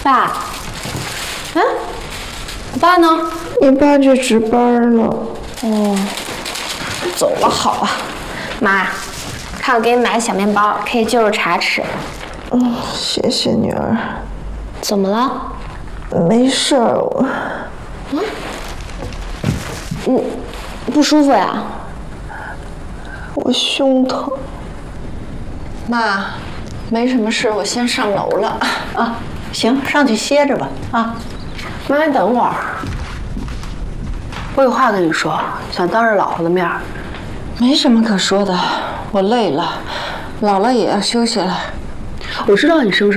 爸，嗯，我爸呢？ 你爸去值班了。 哦，走了，好啊。妈，看我给你买的小面包，可以就着茶吃。 谢谢女儿。 怎么了？ 没事儿，我。 你不舒服呀？ 我胸疼。 妈，没什么事，我先上楼了啊。行，上去歇着吧。啊， 妈，你等会儿，我有话跟你说，想当着老婆的面。 没什么可说的，我累了，姥姥也要休息了。 我知道你生什么